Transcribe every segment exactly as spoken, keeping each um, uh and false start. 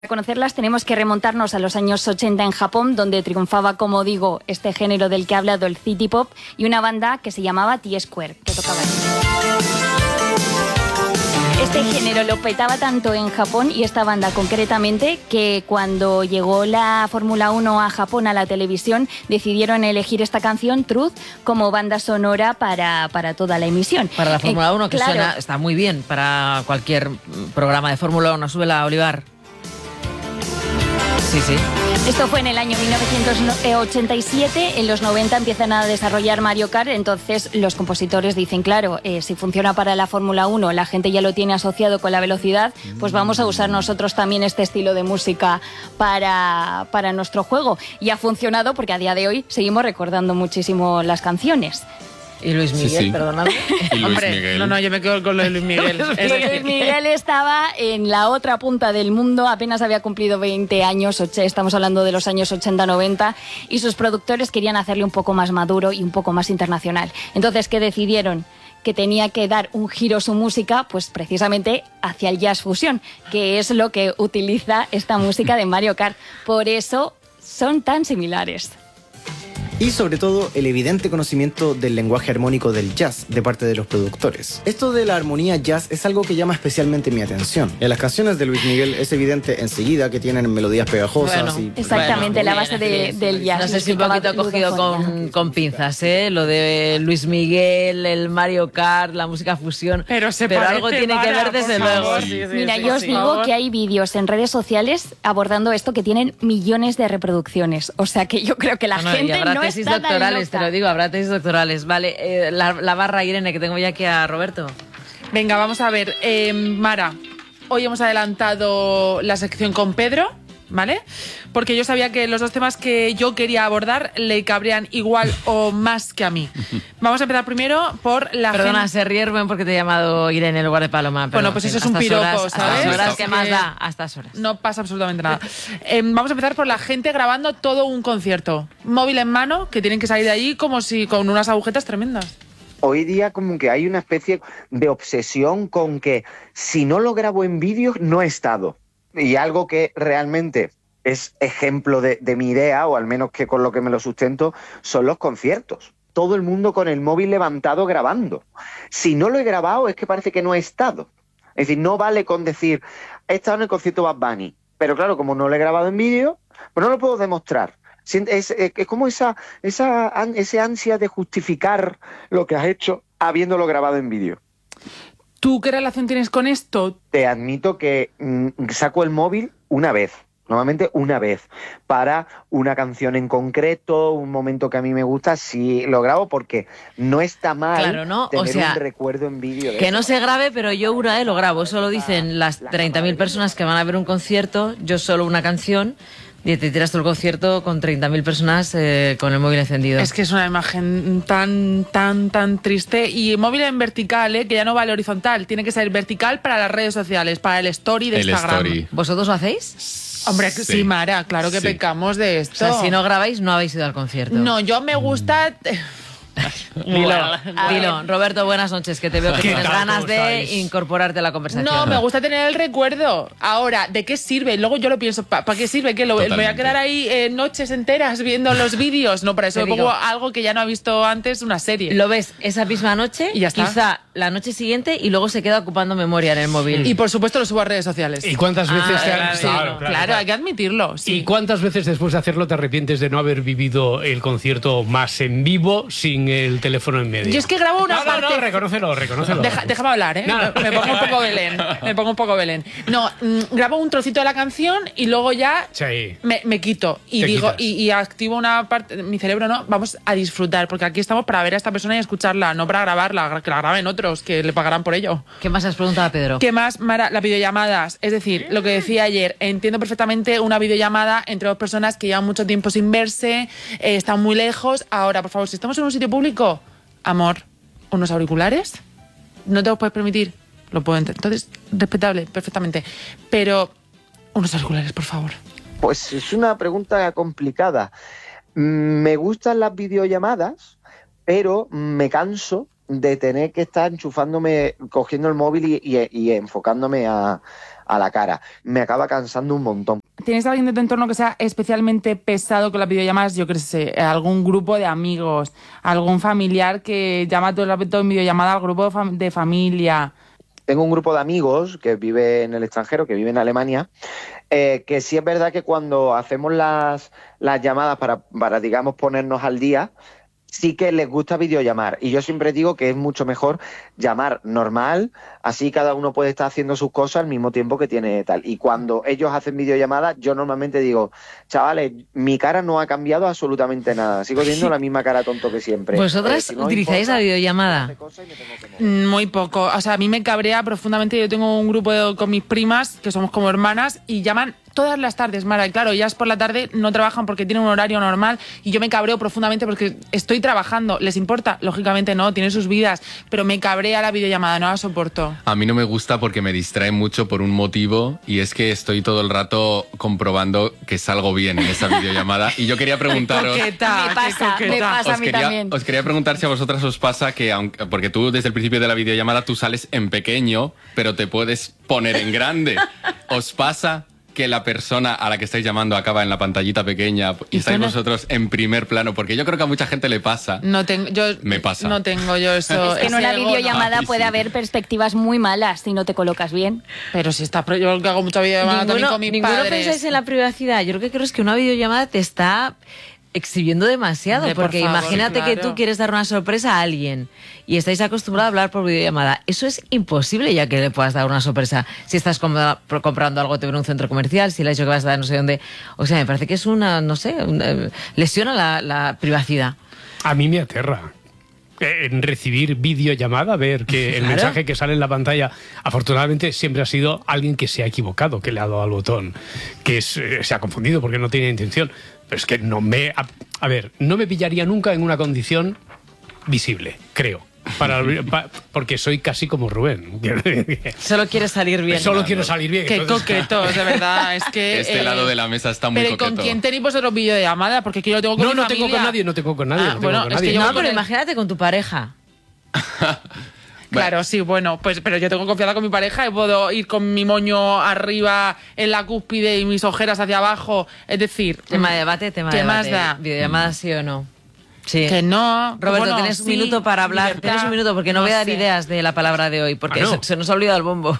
Para conocerlas tenemos que remontarnos a los años ochenta en Japón, donde triunfaba, como digo, este género del que he hablado, el City Pop, y una banda que se llamaba T-Square, que tocaba aquí. Este género lo petaba tanto en Japón, y esta banda concretamente, que cuando llegó la Fórmula uno a Japón, a la televisión, decidieron elegir esta canción, Truth, como banda sonora para, para toda la emisión. Para la Fórmula uno, eh, que claro. suena, está muy bien para cualquier programa de Fórmula uno. Súbela, Olivar. Sí, sí. Esto fue en el año mil novecientos ochenta y siete, en los noventa empiezan a desarrollar Mario Kart, entonces los compositores dicen, claro, eh, si funciona para la Fórmula uno, la gente ya lo tiene asociado con la velocidad, pues vamos a usar nosotros también este estilo de música para, para nuestro juego. Y ha funcionado porque a día de hoy seguimos recordando muchísimo las canciones. Y Luis Miguel, sí, sí. perdóname. Luis Hombre, Miguel. no, no, yo me quedo con lo de Luis Miguel. Es decir, Luis Miguel estaba en la otra punta del mundo, apenas había cumplido veinte años, estamos hablando de los años ochenta noventa, y sus productores querían hacerle un poco más maduro y un poco más internacional. Entonces, ¿qué decidieron? Que tenía que dar un giro su música, pues precisamente hacia el jazz fusión, que es lo que utiliza esta música de Mario Kart. Por eso son tan similares. Y sobre todo el evidente conocimiento del lenguaje armónico del jazz de parte de los productores. Esto de la armonía jazz es algo que llama especialmente mi atención. En las canciones de Luis Miguel es evidente enseguida que tienen melodías pegajosas. Bueno, y... Exactamente, Bueno, la base de, del jazz. No sé si un poquito cogido con, con pinzas, ¿eh? Lo de Luis Miguel, el Mario Kart, la música fusión. Pero se pero parece, algo tiene Mara, que ver, desde por luego. favor. Sí. Sí, sí, Mira, sí, yo os sí. digo que hay vídeos en redes sociales abordando esto que tienen millones de reproducciones. O sea que yo creo que la No, no, y gente habrá no tesis está tan doctorales, te loca. lo digo, habrá tesis doctorales. Vale, eh, la, la barra, Irene, que tengo ya aquí a Roberto. Venga, vamos a ver. Eh, Mara, hoy hemos adelantado la sección con Pedro, ¿vale? Porque yo sabía que los dos temas que yo quería abordar le cabrían igual o más que a mí. Vamos a empezar primero por la Perdona, gente... se ríe Rubén porque te he llamado Irene en lugar de Paloma. Pero, Bueno, pues en eso es fin, un a estas piropo, horas, ¿sabes? A estas horas, Es ¿qué que más da? A estas horas. No pasa absolutamente nada. Eh, vamos a empezar por la gente grabando todo un concierto. Móvil en mano, que tienen que salir de allí como si con unas agujetas tremendas. Hoy día como que hay una especie de obsesión con que si no lo grabo en vídeo no he estado. Y algo que realmente es ejemplo de, de mi idea, o al menos que con lo que me lo sustento, son los conciertos. Todo el mundo con el móvil levantado grabando. Si no lo he grabado es que parece que no he estado. Es decir, no vale con decir, he estado en el concierto Bad Bunny, pero claro, como no lo he grabado en vídeo, pues no lo puedo demostrar. Es, es, es como esa, esa ese ansia de justificar lo que has hecho habiéndolo grabado en vídeo. ¿Tú qué relación tienes con esto? Te admito que mmm, saco el móvil una vez, normalmente una vez, para una canción en concreto, un momento que a mí me gusta, sí lo grabo porque no está mal Claro, ¿no? tener O sea, un recuerdo en vídeo. Que eso. no se grabe, pero yo una vez lo grabo. Eso lo dicen las treinta mil personas que van a ver un concierto, yo solo una canción. Y te tiras todo el concierto con treinta mil personas eh, con el móvil encendido. Es que es una imagen tan, tan, tan triste. Y móvil en vertical, ¿eh? Que ya no vale horizontal. Tiene que ser vertical para las redes sociales, para el story de El Instagram. story. ¿Vosotros lo hacéis? Hombre, sí, Sí. Mara, claro que Sí. pecamos de O esto. sea, si no grabáis, no habéis ido al concierto. No, yo me gusta... Dilo, dilo. Roberto, buenas noches, que te veo que ¿Qué tienes tal? ganas ¿Cómo de estáis? incorporarte a la conversación. No, me gusta tener el recuerdo. Ahora, ¿de qué sirve? Luego yo lo pienso, ¿para pa qué sirve? ¿Qué, lo, ¿Me voy a Totalmente. quedar ahí eh, noches enteras viendo los vídeos? No, para eso Te me digo. pongo algo que ya no ha visto antes, una serie. Lo ves esa misma noche, Y ya está. quizá la noche siguiente, y luego se queda ocupando memoria en el móvil. Y por supuesto lo subo a redes sociales. ¿Y cuántas veces Ah, te claro, han... sí, claro, claro. hay que admitirlo. Sí. ¿Y cuántas veces después de hacerlo te arrepientes de no haber vivido el concierto más en vivo sin el teléfono en medio? Yo es que grabo una no, no, parte... no, reconócelo, reconócelo. Deja- déjame hablar, ¿eh? No, no. Me, me pongo un poco Belén. Me pongo un poco Belén. No, mm, grabo un trocito de la canción y luego ya Sí. me, me quito. Y Te digo, quitas. y, y activo una parte. Mi cerebro, no, vamos a disfrutar, porque aquí estamos para ver a esta persona y escucharla, no para grabarla, que la graben otros, que le pagarán por ello. ¿Qué más has preguntado a Pedro? ¿Qué más, Mara? Las videollamadas. Es decir, lo que decía ayer, entiendo perfectamente una videollamada entre dos personas que llevan mucho tiempo sin verse, eh, están muy lejos. Ahora, por favor, si estamos en un sitio público, amor, unos auriculares, no te los puedes permitir. Lo puedo entender. Entonces, respetable, perfectamente. Pero, unos auriculares, por favor. Pues es una pregunta complicada. Mm, Me gustan las videollamadas, pero me canso de tener que estar enchufándome, cogiendo el móvil y, y- y enfocándome a, a la cara. Me acaba cansando un montón. ¿Tienes alguien de tu entorno que sea especialmente pesado con las videollamadas? Yo qué sé, algún grupo de amigos, algún familiar que llama todo el rato en videollamada al grupo de, fam- de familia. Tengo un grupo de amigos que vive en el extranjero, que vive en Alemania, eh, que sí es verdad que cuando hacemos las, las llamadas para, para, digamos, ponernos al día, sí que les gusta videollamar. Y yo siempre digo que es mucho mejor llamar normal, así cada uno puede estar haciendo sus cosas al mismo tiempo que tiene tal. Y cuando ellos hacen videollamadas, yo normalmente digo, chavales, mi cara no ha cambiado absolutamente nada. Sigo teniendo la misma cara tonto que siempre. ¿Vosotras Eh, si no utilizáis importa, la videollamada? Muy poco. O sea, a mí me cabrea profundamente. Yo tengo un grupo de- con mis primas, que somos como hermanas, y llaman todas las tardes, Mara. Y claro, ellas por la tarde no trabajan porque tienen un horario normal y yo me cabreo profundamente porque estoy trabajando. ¿Les importa? Lógicamente no, tienen sus vidas, pero me cabrea la videollamada, no la soporto. A mí no me gusta porque me distrae mucho por un motivo y es que estoy todo el rato comprobando que salgo bien en esa videollamada y yo quería preguntaros... Coqueta, Me qué pasa, coqueta. me pasa a Os mí quería, también. os quería preguntar si a vosotras os pasa que, aunque, porque tú desde el principio de la videollamada tú sales en pequeño, pero te puedes poner en grande. ¿Os pasa que la persona a la que estáis llamando acaba en la pantallita pequeña y, ¿Y estáis tú no? vosotros en primer plano? Porque yo creo que a mucha gente le pasa. No tengo, yo Me pasa. No tengo yo eso. Es que en ese una ego, no. videollamada Ay, puede sí. haber perspectivas muy malas si no te colocas bien. Pero si estás, yo que hago mucha videollamada también Ninguno, con mis ninguno padres. pensáis en la privacidad. Yo lo que creo es que una videollamada te está exhibiendo demasiado, Hombre, por porque favor, imagínate que claro. tú quieres dar una sorpresa a alguien y estáis acostumbrados a hablar por videollamada. Eso es imposible ya que le puedas dar una sorpresa. Si estás com- comprando algo te en un centro comercial, si le has dicho que vas a dar no sé dónde. O sea, me parece que es una, no sé, una, lesiona la, la privacidad. A mí me aterra. Eh, En recibir videollamada, ver que el Claro. mensaje que sale en la pantalla, afortunadamente siempre ha sido alguien que se ha equivocado, que le ha dado al botón, que es, eh, se ha confundido porque no tenía intención. Pero es que no me... A, a ver, no me pillaría nunca en una condición visible, creo. Para, pa- porque soy casi como Rubén. Solo quieres salir bien. Solo quiero salir bien. Qué entonces- coquetos, de verdad. Es que. Este eh, lado de la mesa está muy Pero ¿y con coqueto. quién tenéis vosotros videollamada? Porque aquí yo lo tengo con No, mi no tengo familia. con nadie, no tengo con nadie. Ah, no tengo bueno, con es que nadie. yo- No, con pero el- imagínate con tu pareja. Claro, sí, bueno, pues pero yo tengo confianza con mi pareja y puedo ir con mi moño arriba en la cúspide y mis ojeras hacia abajo. Es decir, Tema de debate, tema ¿qué de más debate. da? Videollamada sí o no. Sí. Que no. Roberto, Bueno, tienes un sí, minuto para hablar. libertad, Tienes un minuto porque no, voy a dar sé. ideas de la palabra de hoy, porque Ah, ¿no? se, se nos ha olvidado el bombo.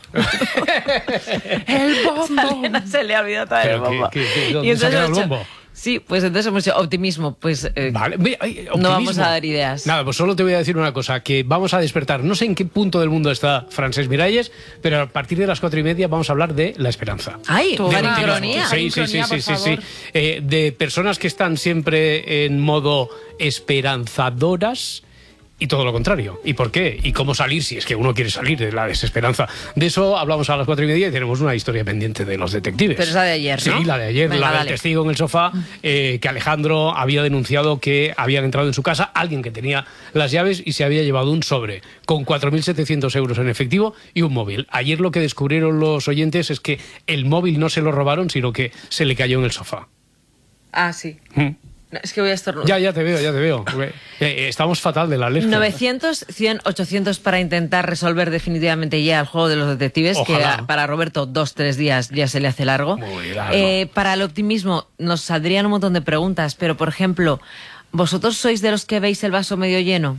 El bombo. Elena se le ha olvidado traer el Pero bombo. ¿qué- qué- qué- dónde Y se ha quedado hemos el hecho- bombo? Sí, pues entonces hemos hecho optimismo. Pues eh, Vale, ve, ay, optimismo. no vamos a dar ideas. Nada, pues solo te voy a decir una cosa, que vamos a despertar. No sé en qué punto del mundo está Francesc Miralles, pero a partir de las cuatro y media vamos a hablar de la esperanza. ¡Ay! Tú, De ¡Una María, ironía! Sí, sí, sí, Sincronía, sí, por sí, sí. favor. Eh, de personas que están siempre en modo esperanzadoras y todo lo contrario. ¿Y por qué? ¿Y cómo salir si es que uno quiere salir de la desesperanza? De eso hablamos a las cuatro y media y tenemos una historia pendiente de los detectives. Pero es la de ayer, ¿no? Sí, la de ayer, Venga, la del dale. testigo en el sofá, eh, que Alejandro había denunciado que habían entrado en su casa alguien que tenía las llaves y se había llevado un sobre con cuatro mil setecientos euros en efectivo y un móvil. Ayer lo que descubrieron los oyentes es que el móvil no se lo robaron, sino que se le cayó en el sofá. Ah, sí. Mm. No, es que voy a estornudar. Ya, ya te veo, ya te veo. Eh, eh, estamos fatal de la alergia. novecientos, cien, ochocientos para intentar resolver definitivamente ya el juego de los detectives, Ojalá. que a- para Roberto dos, tres días ya se le hace largo. Muy largo. Eh, para el optimismo nos saldrían un montón de preguntas, pero por ejemplo, ¿vosotros sois de los que veis el vaso medio lleno?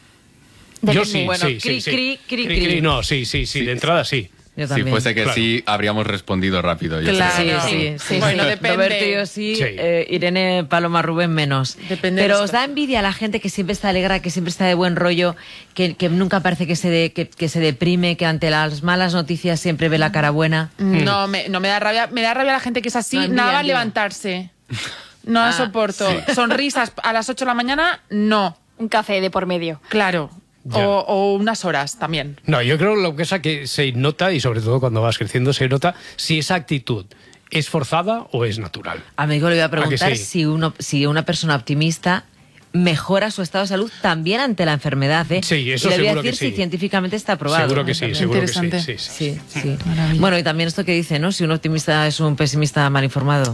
Yo Depende. sí, Bueno, sí, cri, sí, sí. cri, cri, cri. No, sí, sí, sí, de entrada sí. Yo Si también. fuese que Claro. sí, habríamos respondido rápido. yo Claro. creo. Sí, sí, sí. Bueno, sí. depende. Roberto y yo sí, Sí. eh, Irene, Paloma, Rubén menos. Depende de Pero los os da envidia a la gente que siempre está alegre, que siempre está de buen rollo, que, que nunca parece que se, de- que, que se deprime, que ante las malas noticias siempre ve la cara buena. No, me, no me da rabia. Me da rabia la gente que es así, No, envidia, nada más envidia. levantarse. No Ah, la soporto. Sonrisas a las ocho de la mañana, no. Un café de por medio. Claro. Ya. O, o unas horas también. No, yo creo lo que es que se nota, y sobre todo cuando vas creciendo, se nota si esa actitud es forzada o es natural. Amigo, le voy a ¿A que preguntar sí? si, uno, si una persona optimista mejora su estado de salud también ante la enfermedad. ¿eh? Sí, eso y le voy a seguro que decir si sí. científicamente está probado. Seguro que sí, seguro que sí. Interesante. sí, sí. Sí, sí. Bueno, y también esto que dice, ¿no? Si un optimista es un pesimista mal informado.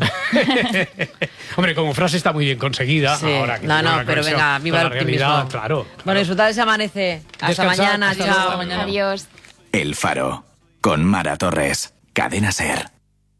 Hombre, como frase está muy bien conseguida. Sí. Ahora que No, tiene no, una pero conexión venga, viva con el la realidad, optimismo. Claro, claro. Bueno, disfrutad de ese amanece. Hasta Descansad, mañana, hasta chao. luego. Adiós. El Faro, con Mara Torres. Cadena SER.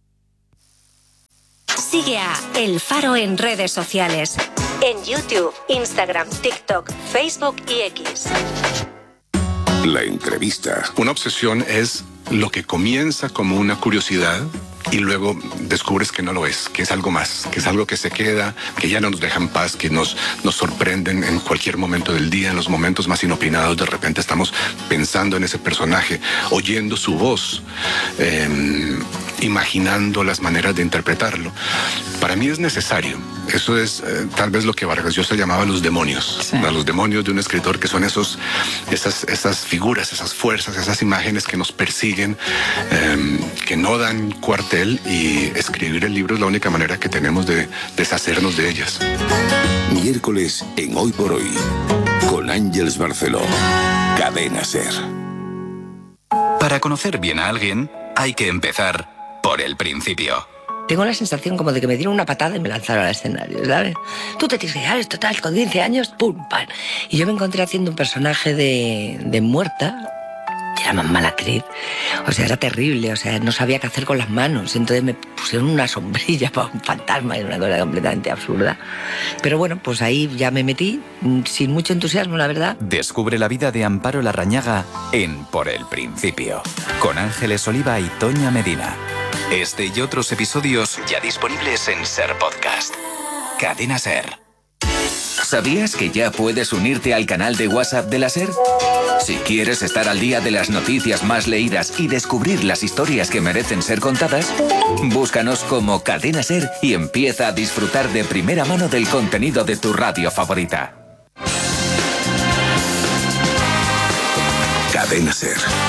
Sigue a El Faro en redes sociales. En YouTube, Instagram, TikTok, Facebook y X. La entrevista. Una obsesión es lo que comienza como una curiosidad y luego descubres que no lo es, que es algo más, que es algo que se queda, que ya no nos deja en paz, que nos, nos sorprenden en cualquier momento del día, en los momentos más inopinados. De repente estamos pensando en ese personaje, oyendo su voz, eh, imaginando las maneras de interpretarlo. Para mí es necesario. Eso es eh, tal vez lo que Vargas Llosa llamaba los demonios, sí. ¿no? Los demonios de un escritor, que son esos, esas, esas figuras, esas fuerzas, esas imágenes que nos persiguen, eh, que no dan cuartel, y escribir el libro es la única manera que tenemos de deshacernos de ellas. Miércoles en Hoy por Hoy, con Ángeles Barceló, Cadena SER. Para conocer bien a alguien, hay que empezar por el principio. Tengo la sensación como de que me dieron una patada y me lanzaron al escenario, ¿sabes? Tú te tienes que dejar esto tal, con quince años, pum, pam. Y yo me encontré haciendo un personaje de, de muerta, que era más mala actriz. O sea, era terrible, o sea, no sabía qué hacer con las manos. Entonces me pusieron una sombrilla para un fantasma, y una cosa completamente absurda. Pero bueno, pues ahí ya me metí, sin mucho entusiasmo, la verdad. Descubre la vida de Amparo Larrañaga en Por el Principio, con Ángeles Oliva y Toña Medina. Este y otros episodios ya disponibles en SER Podcast. Cadena SER. ¿Sabías que ya puedes unirte al canal de WhatsApp de la SER? Si quieres estar al día de las noticias más leídas y descubrir las historias que merecen ser contadas, búscanos como Cadena SER y empieza a disfrutar de primera mano del contenido de tu radio favorita. Cadena SER.